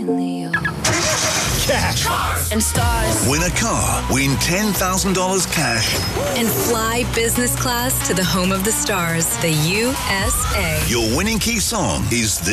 Cash. And stars. Win a car. Win $10,000 cash. And fly business class to the home of the stars, the USA. Your winning key song is